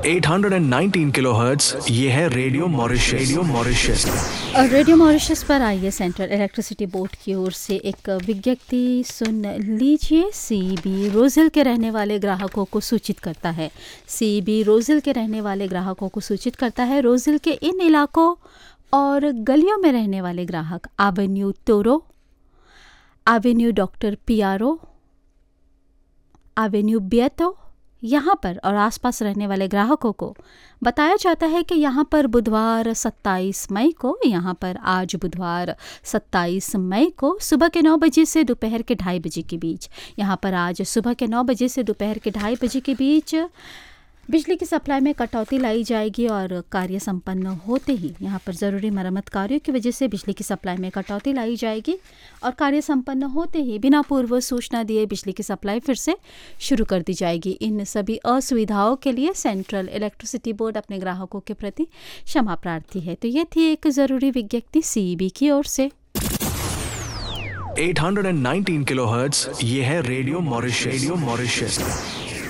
819 kilohertz, ये है radio Mauritius. और रेडियो मॉरिशस पर आइए सेंट्रल इलेक्ट्रिसिटी बोर्ड की ओर से एक विज्ञप्ति सुन लीजिए। सीबी रोजिल के रहने वाले ग्राहकों को सूचित करता है। सीबी रोजिल के रहने वाले ग्राहकों को सूचित करता है। रोजिल के इन इलाकों और गलियों में रहने वाले ग्राहक एवेन्यू तोरो, एवेन्यू डॉक्टर पियारो, एवेन्यू बियतो यहाँ पर और आसपास रहने वाले ग्राहकों को बताया जाता है कि यहाँ पर बुधवार 27 मई को आज बुधवार 27 मई को सुबह के 9 बजे से दोपहर के 2:30 बजे के बीच यहाँ पर आज सुबह के 9 बजे से दोपहर के 2:30 बजे के बीच बिजली की सप्लाई में कटौती लाई जाएगी और कार्य संपन्न होते ही यहाँ पर ज़रूरी मरम्मत कार्यों की वजह से बिजली की सप्लाई में कटौती लाई जाएगी और कार्य संपन्न होते ही बिना पूर्व सूचना दिए बिजली की सप्लाई फिर से शुरू कर दी जाएगी। इन सभी असुविधाओं के लिए सेंट्रल इलेक्ट्रिसिटी बोर्ड अपने ग्राहकों के प्रति क्षमा प्रार्थी है। तो ये थी एक ज़रूरी विज्ञप्ति सीईबी की ओर से। 819 किलोहर्ट्ज, ये है रेडियो मॉरिशस।